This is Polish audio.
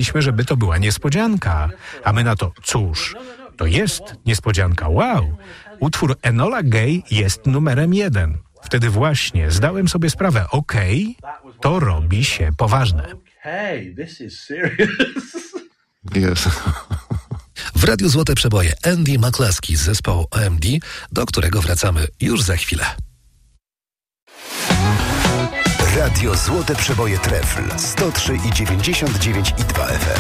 chcieliśmy, żeby to była niespodzianka. A my na to, cóż, to jest niespodzianka, wow. Utwór Enola Gay jest numerem 1. Wtedy właśnie zdałem sobie sprawę, to robi się poważne. Hey, this is serious. Jest. W Radiu Złote Przeboje Andy McCluskey z zespołu OMD, do którego wracamy już za chwilę. Radio Złote Przeboje Trefl 103,99 i 2 FM.